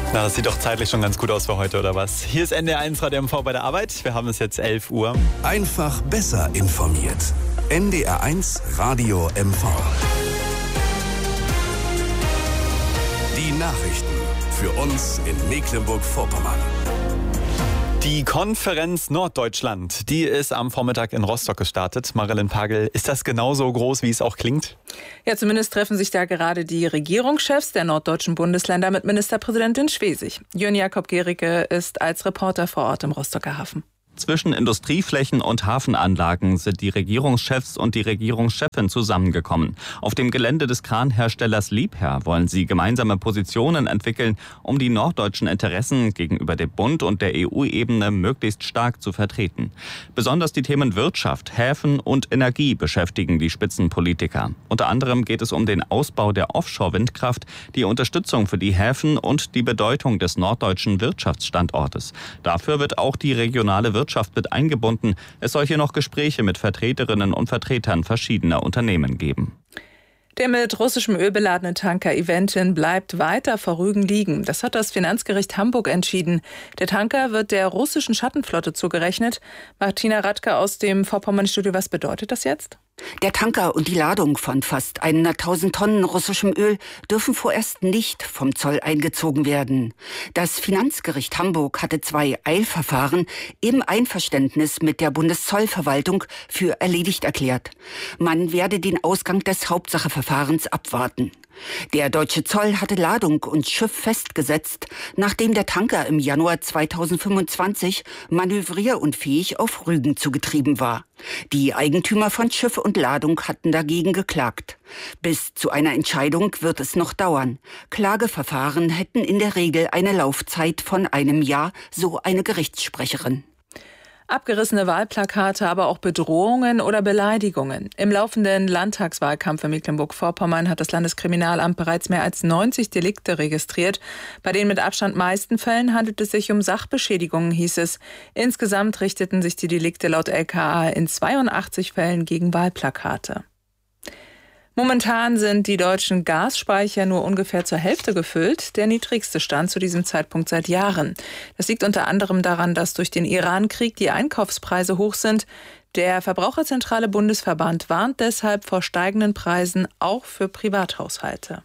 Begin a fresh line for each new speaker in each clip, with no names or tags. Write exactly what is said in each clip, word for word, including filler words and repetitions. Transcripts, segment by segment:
Na, das sieht doch zeitlich schon ganz gut aus für heute, oder was? Hier ist N D R eins Radio M V bei der Arbeit. Wir haben es jetzt elf Uhr.
Einfach besser informiert. N D R eins Radio M V. Die Nachrichten für uns in Mecklenburg-Vorpommern.
Die Konferenz Norddeutschland, die ist am Vormittag in Rostock gestartet. Marilyn Pagel, ist das genauso groß, wie es auch klingt?
Ja, zumindest treffen sich da gerade die Regierungschefs der norddeutschen Bundesländer mit Ministerpräsidentin Schwesig. Jörn Jakob Gericke ist als Reporter vor Ort im Rostocker Hafen.
Zwischen Industrieflächen und Hafenanlagen sind die Regierungschefs und die Regierungschefin zusammengekommen. Auf dem Gelände des Kranherstellers Liebherr wollen sie gemeinsame Positionen entwickeln, um die norddeutschen Interessen gegenüber dem Bund und der E U-Ebene möglichst stark zu vertreten. Besonders die Themen Wirtschaft, Häfen und Energie beschäftigen die Spitzenpolitiker. Unter anderem geht es um den Ausbau der Offshore-Windkraft, die Unterstützung für die Häfen und die Bedeutung des norddeutschen Wirtschaftsstandortes. Dafür wird auch die regionale Wirtschaft mit eingebunden. Es soll hier noch Gespräche mit Vertreterinnen und Vertretern verschiedener Unternehmen geben.
Der mit russischem Öl beladene Tanker Eventin bleibt weiter vor Rügen liegen. Das hat das Finanzgericht Hamburg entschieden. Der Tanker wird der russischen Schattenflotte zugerechnet. Martina Radke aus dem Vorpommern-Studio, was bedeutet das jetzt?
Der Tanker und die Ladung von fast hunderttausend Tonnen russischem Öl dürfen vorerst nicht vom Zoll eingezogen werden. Das Finanzgericht Hamburg hatte zwei Eilverfahren im Einverständnis mit der Bundeszollverwaltung für erledigt erklärt. Man werde den Ausgang des Hauptsacheverfahrens abwarten. Der deutsche Zoll hatte Ladung und Schiff festgesetzt, nachdem der Tanker im Januar zweitausendfünfundzwanzig manövrierunfähig auf Rügen zugetrieben war. Die Eigentümer von Schiff und Ladung hatten dagegen geklagt. Bis zu einer Entscheidung wird es noch dauern. Klageverfahren hätten in der Regel eine Laufzeit von einem Jahr, so eine Gerichtssprecherin.
Abgerissene Wahlplakate, aber auch Bedrohungen oder Beleidigungen. Im laufenden Landtagswahlkampf in Mecklenburg-Vorpommern hat das Landeskriminalamt bereits mehr als neunzig Delikte registriert. Bei den mit Abstand meisten Fällen handelt es sich um Sachbeschädigungen, hieß es. Insgesamt richteten sich die Delikte laut L K A in zweiundachtzig Fällen gegen Wahlplakate. Momentan sind die deutschen Gasspeicher nur ungefähr zur Hälfte gefüllt, der niedrigste Stand zu diesem Zeitpunkt seit Jahren. Das liegt unter anderem daran, dass durch den Iran-Krieg die Einkaufspreise hoch sind. Der Verbraucherzentrale Bundesverband warnt deshalb vor steigenden Preisen auch für Privathaushalte.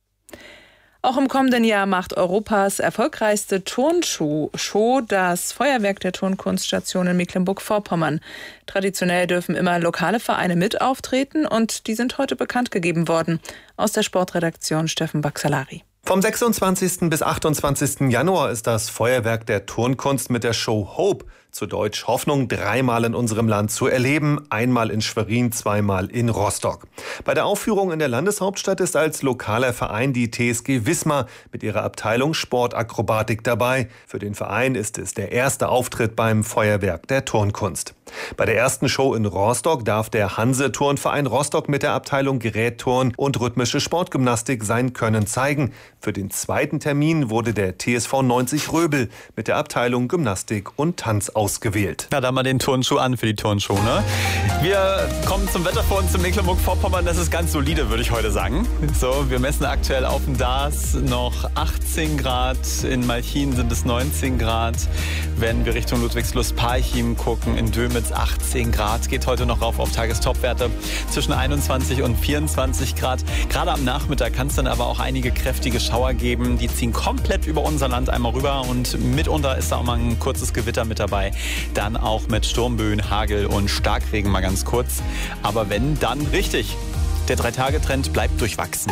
Auch im kommenden Jahr macht Europas erfolgreichste Turnschuh-Show das Feuerwerk der Turnkunststation in Mecklenburg-Vorpommern. Traditionell dürfen immer lokale Vereine mit auftreten und die sind heute bekannt gegeben worden. Aus der Sportredaktion Steffen Baxalari.
Vom sechsundzwanzigsten bis achtundzwanzigsten Januar ist das Feuerwerk der Turnkunst mit der Show Hope, zu Deutsch Hoffnung, dreimal in unserem Land zu erleben, einmal in Schwerin, zweimal in Rostock. Bei der Aufführung in der Landeshauptstadt ist als lokaler Verein die T S G Wismar mit ihrer Abteilung Sportakrobatik dabei. Für den Verein ist es der erste Auftritt beim Feuerwerk der Turnkunst. Bei der ersten Show in Rostock darf der Hanse-Turnverein Rostock mit der Abteilung Gerätturn und rhythmische Sportgymnastik sein Können zeigen. Für den zweiten Termin wurde der T S V neunzig Röbel mit der Abteilung Gymnastik und Tanz ausgewählt.
Na, da mal den Turnschuh an für die Turnshow, ne? Wir kommen zum Wetter vor uns in Mecklenburg-Vorpommern. Das ist ganz solide, würde ich heute sagen. So, wir messen aktuell auf dem D A S noch achtzehn Grad. In Malchin sind es neunzehn Grad. Wenn wir Richtung Ludwigslust-Parchim gucken, in Dömitz achtzehn Grad. Geht heute noch rauf auf Tagestopwerte zwischen einundzwanzig und vierundzwanzig Grad. Gerade am Nachmittag kann es dann aber auch einige kräftige Schauer geben. Die ziehen komplett über unser Land einmal rüber und mitunter ist da auch mal ein kurzes Gewitter mit dabei. Dann auch mit Sturmböen, Hagel und Starkregen mal ganz kurz. Aber wenn, dann richtig. Der Drei-Tage-Trend bleibt durchwachsen.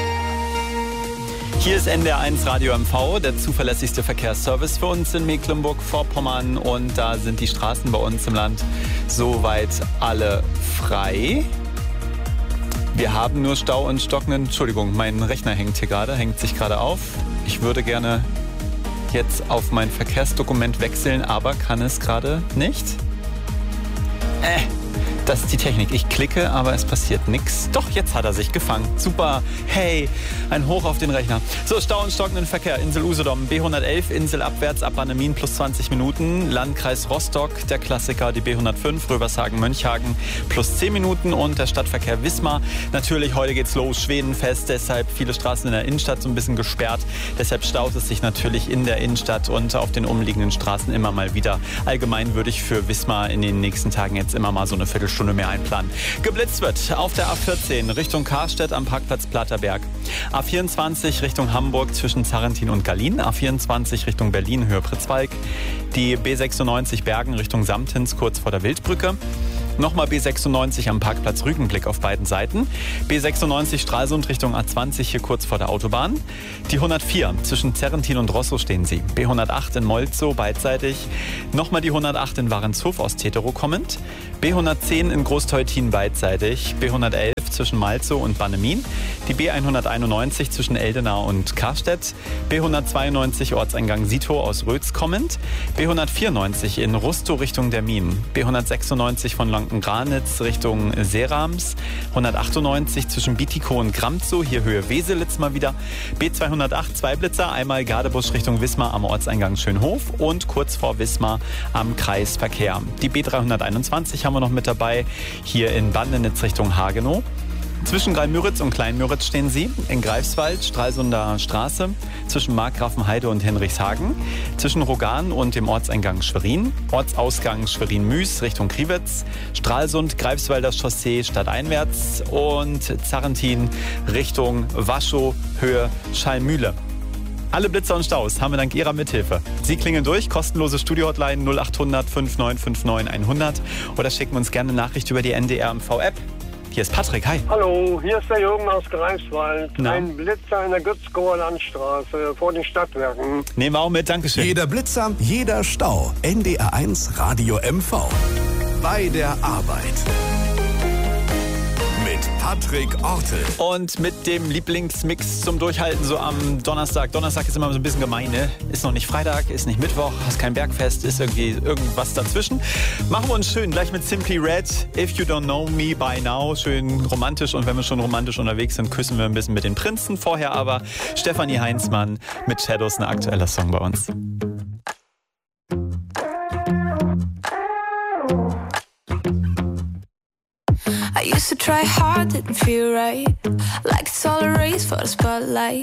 Hier ist N D R eins Radio M V, der zuverlässigste Verkehrsservice für uns in Mecklenburg-Vorpommern. Und da sind die Straßen bei uns im Land soweit alle frei. Wir haben nur Stau und stockenden... Entschuldigung, mein Rechner hängt hier gerade, hängt sich gerade auf. Ich würde gerne jetzt auf mein Verkehrsdokument wechseln, aber kann es gerade nicht. Äh, Das ist die Technik. Ich klicke, aber es passiert nichts. Doch, jetzt hat er sich gefangen. Super. Hey, ein Hoch auf den Rechner. So, Stau und stockenden Verkehr. Insel Usedom, B hundertelf, Insel abwärts, ab Bannemin plus zwanzig Minuten. Landkreis Rostock, der Klassiker, die B hundertfünf, Röbershagen-Mönchhagen plus zehn Minuten. Und der Stadtverkehr Wismar. Natürlich, heute geht's los, Schwedenfest. Deshalb viele Straßen in der Innenstadt so ein bisschen gesperrt. Deshalb staut es sich natürlich in der Innenstadt und auf den umliegenden Straßen immer mal wieder. Allgemein würde ich für Wismar in den nächsten Tagen jetzt immer mal so eine Viertelstunde Stunde mehr einplanen. Geblitzt wird auf der A vierzehn Richtung Karstedt am Parkplatz Platterberg. A vierundzwanzig Richtung Hamburg zwischen Zarrentin und Gallien. A vierundzwanzig Richtung Berlin Höhe Pritzwalk. Die B sechsundneunzig Bergen Richtung Samtens kurz vor der Wildbrücke. Nochmal B sechsundneunzig am Parkplatz Rügenblick auf beiden Seiten. B sechsundneunzig Stralsund Richtung A zwanzig hier kurz vor der Autobahn. Die hundertvier zwischen Zerrentin und Rosso stehen sie. B hundertacht in Molzow beidseitig. Nochmal die hundertacht in Warenshof aus Tetero kommend. B hundertzehn in Großteutin beidseitig. B hundertelf zwischen Malzow und Bannemin. Die B hunderteinundneunzig zwischen Eldenau und Karstedt. B hundertzweiundneunzig Ortseingang Sito aus Rötz kommend. B hundertvierundneunzig in Rustow Richtung Dermin. B hundertsechsundneunzig von Lanken-Granitz Richtung Serams. hundertachtundneunzig zwischen Bitiko und Gramzow, hier Höhe Weselitz mal wieder. B zweihundertacht, zwei Blitzer, einmal Gardebusch Richtung Wismar am Ortseingang Schönhof und kurz vor Wismar am Kreisverkehr. Die B dreihunderteinundzwanzig haben wir noch mit dabei, hier in Bandenitz Richtung Hagenow. Zwischen Greimüritz und Kleinmüritz stehen sie. In Greifswald, Stralsunder Straße, zwischen Markgrafenheide und Henrichshagen. Zwischen Rogan und dem Ortseingang Schwerin. Ortsausgang Schwerin-Müs Richtung Kriwitz. Stralsund, Greifswalder Chaussee stadteinwärts. Und Zarrentin Richtung Waschow, Höhe Schallmühle. Alle Blitzer und Staus haben wir dank Ihrer Mithilfe. Sie klingeln durch, kostenlose Studio-Hotline null achthundert fünfundneunzig fünfundneunzig hundert oder schicken uns gerne eine Nachricht über die N D R M V-App. Hier ist Patrick, hi.
Hallo, hier ist der Jürgen aus Greifswald.
Na?
Ein Blitzer in der Gützkower Landstraße vor den Stadtwerken.
Nehmen wir auch mit, Dankeschön.
Jeder Blitzer, jeder Stau. N D R eins Radio M V. Bei der Arbeit. Mit Patrick Ortel.
Und mit dem Lieblingsmix zum Durchhalten so am Donnerstag. Donnerstag ist immer so ein bisschen gemein, ne? Ist noch nicht Freitag, ist nicht Mittwoch, hast kein Bergfest, ist irgendwie irgendwas dazwischen. Machen wir uns schön gleich mit Simply Red, If You Don't Know Me By Now. Schön romantisch, und wenn wir schon romantisch unterwegs sind, küssen wir ein bisschen mit den Prinzen. Vorher aber Stefanie Heinzmann mit Shadows, ein aktueller Song bei uns.
I used to try hard, didn't feel right. Like it's all a race for the spotlight.